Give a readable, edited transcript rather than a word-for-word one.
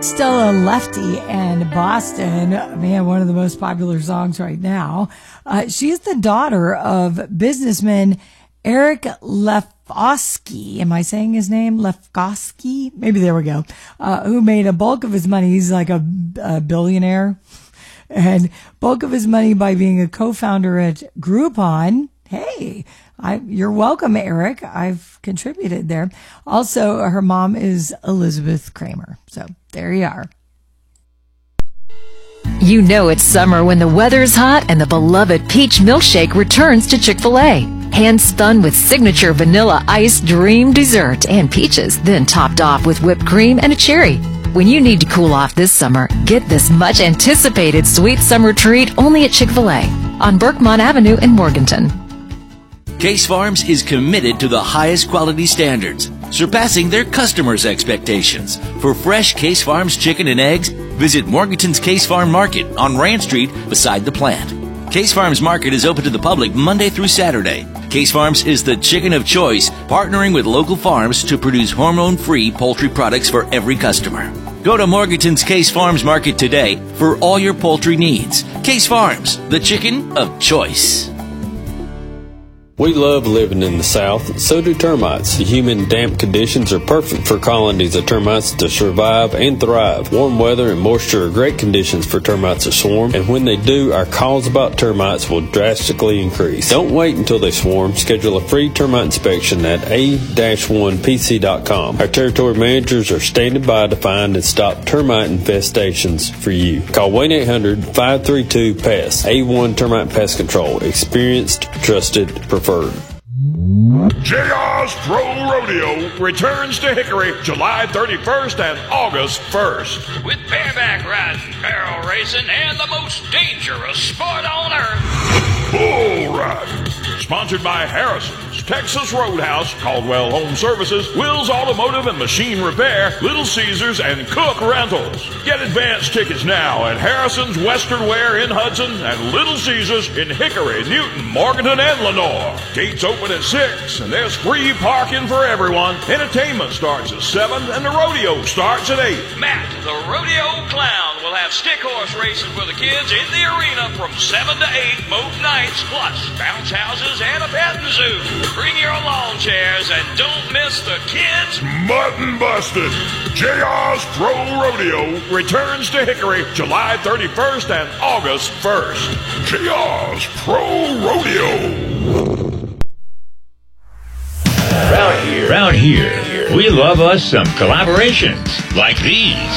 Stella Lefty and Boston, man, one of the most popular songs right now. She's the daughter of businessman Eric Lefkowski. Am I saying his name? Lefkowski? Maybe there we go. Who made a bulk of his money. He's like a billionaire. And bulk of his money by being a co-founder at Groupon. Hey, you're welcome, Eric. I've contributed there. Also, her mom is Elizabeth Kramer. So there you are. You know it's summer when the weather's hot and the beloved peach milkshake returns to Chick-fil-A. Hand-spun with signature vanilla ice dream dessert and peaches, then topped off with whipped cream and a cherry. When you need to cool off this summer, get this much-anticipated sweet summer treat only at Chick-fil-A on Berkmont Avenue in Morganton. Case Farms is committed to the highest quality standards, surpassing their customers' expectations. For fresh Case Farms chicken and eggs, visit Morganton's Case Farm Market on Rand Street beside the plant. Case Farms Market is open to the public Monday through Saturday. Case Farms is the chicken of choice, partnering with local farms to produce hormone-free poultry products for every customer. Go to Morganton's Case Farms Market today for all your poultry needs. Case Farms, the chicken of choice. We love living in the South, so do termites. The humid, damp conditions are perfect for colonies of termites to survive and thrive. Warm weather and moisture are great conditions for termites to swarm, and when they do, our calls about termites will drastically increase. Don't wait until they swarm. Schedule a free termite inspection at a-1pc.com. Our territory managers are standing by to find and stop termite infestations for you. Call 1-800-532-PEST. A1 Termite Pest Control. Experienced, trusted, preferred. JR's Pro Rodeo returns to Hickory July 31st and August 1st. With bareback riding, barrel racing, and the most dangerous sport on earth. Bull riding. Sponsored by Harrison's, Texas Roadhouse, Caldwell Home Services, Will's Automotive and Machine Repair, Little Caesars, and Cook Rentals. Get advance tickets now at Harrison's Western Wear in Hudson and Little Caesars in Hickory, Newton, Morganton, and Lenore. Gates open at 6, and there's free parking for everyone. Entertainment starts at 7, and the rodeo starts at 8. Matt, the rodeo clown, will have stick horse racing for the kids in the arena from 7 to 8 both nights, plus bounce houses and a petting zoo. Bring your lawn chairs and don't miss the kids' Mutton Busted. JR's Pro Rodeo returns to Hickory July 31st and August 1st. JR's Pro Rodeo. Round here, we love us some collaborations like these.